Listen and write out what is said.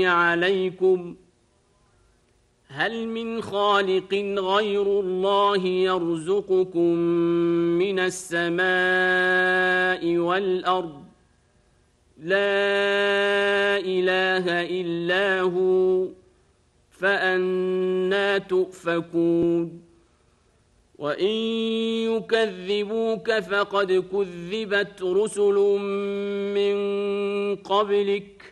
عليكم هل من خالق غير الله يرزقكم من السماء والأرض لا إله إلا هو فأنى تؤفكون وإن يكذبوك فقد كذبت رسل من قبلك